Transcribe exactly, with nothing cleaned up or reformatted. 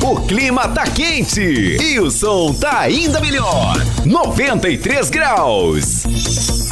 O clima tá quente e o som tá ainda melhor. noventa e três graus.